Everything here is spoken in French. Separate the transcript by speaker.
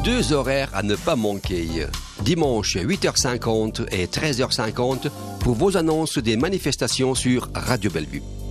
Speaker 1: Deux horaires à ne pas manquer. Dimanche 8h50 et 13h50 pour vos annonces des manifestations sur Radio Bellevue.